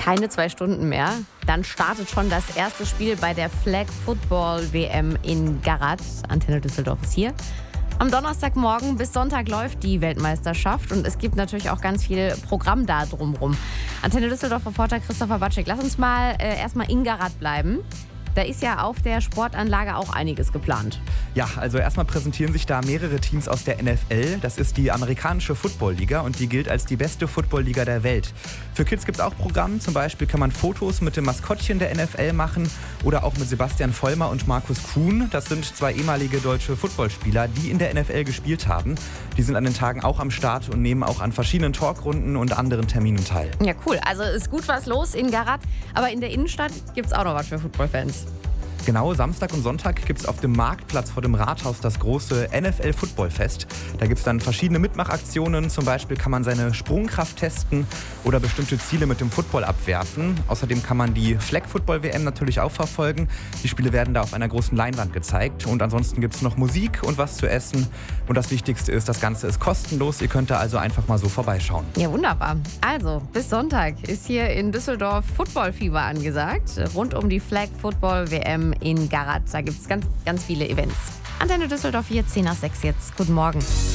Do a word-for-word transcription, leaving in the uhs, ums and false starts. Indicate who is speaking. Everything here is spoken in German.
Speaker 1: Keine zwei Stunden mehr. Dann startet schon das erste Spiel bei der Flag Football W M in Garat. Antenne Düsseldorf ist hier. Am Donnerstagmorgen bis Sonntag läuft die Weltmeisterschaft und es gibt natürlich auch ganz viel Programm da drumherum. Antenne Düsseldorf-Reporter Christopher Batschek, lass uns mal äh, erstmal in Garat bleiben. Da ist ja auf der Sportanlage auch einiges geplant.
Speaker 2: Ja, also erstmal präsentieren sich da mehrere Teams aus der N F L. Das ist die amerikanische Football-Liga und die gilt als die beste Football-Liga der Welt. Für Kids gibt es auch Programm. Zum Beispiel kann man Fotos mit dem Maskottchen der N F L machen oder auch mit Sebastian Vollmer und Markus Kuhn. Das sind zwei ehemalige deutsche Footballspieler, die in der N F L gespielt haben. Die sind an den Tagen auch am Start und nehmen auch an verschiedenen Talkrunden und anderen Terminen teil.
Speaker 1: Ja, cool. Also ist gut was los in Garat. Aber in der Innenstadt gibt es auch noch was für Footballfans.
Speaker 2: Genau, Samstag und Sonntag gibt es auf dem Marktplatz vor dem Rathaus das große N F L-Footballfest. Da gibt es dann verschiedene Mitmachaktionen. Zum Beispiel kann man seine Sprungkraft testen oder bestimmte Ziele mit dem Football abwerfen. Außerdem kann man die Flag Football W M natürlich auch verfolgen. Die Spiele werden da auf einer großen Leinwand gezeigt. Und ansonsten gibt es noch Musik und was zu essen. Und das Wichtigste ist, das Ganze ist kostenlos. Ihr könnt da also einfach mal so vorbeischauen.
Speaker 1: Ja, wunderbar. Also, bis Sonntag ist hier in Düsseldorf Footballfieber angesagt. Rund um die Flag Football W M in Garat. Da gibt es ganz, ganz viele Events. Antenne Düsseldorf hier, zehn nach sechs jetzt. Guten Morgen.